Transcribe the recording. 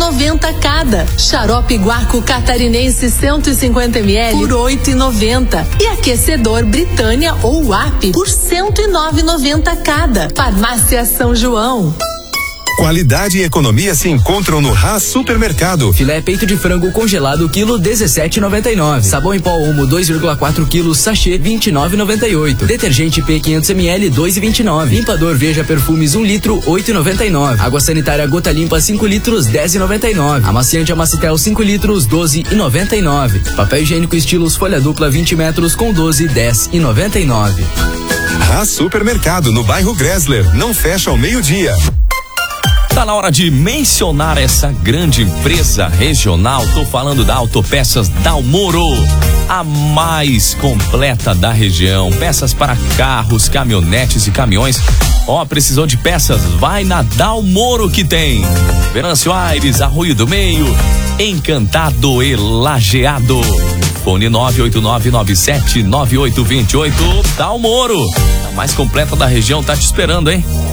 9,90 cada. Xarope Guarco Catarinense 150 ml por 8,90. E aquecedor Britânia ou WAP por 109,90 cada. Farmácia São João. Qualidade e economia se encontram no Haas Supermercado. Filé peito de frango congelado quilo 17,99. Sabão em pó Omo 2,4 quilos sachê 29,98. Detergente P 500 ml 2,29. Limpador Veja Perfumes 1 litro 8,99. Água sanitária Gota Limpa 5 litros 10,99. Amaciante Amacitel 5 litros 12,99. Papel higiênico estilos folha dupla 20 metros com 12 10,99. Haas Supermercado no bairro Gressler. Não fecha ao meio-dia. Tá na hora de mencionar essa grande empresa regional. Tô falando da Autopeças Dalmoro, a mais completa da região. Peças para carros, caminhonetes e caminhões. Precisou de peças? Vai na Dalmoro que tem. Venâncio Aires, Arroio do Meio, Encantado e Lajeado. Fone 989979828. Dalmoro, a mais completa da região, tá te esperando, hein?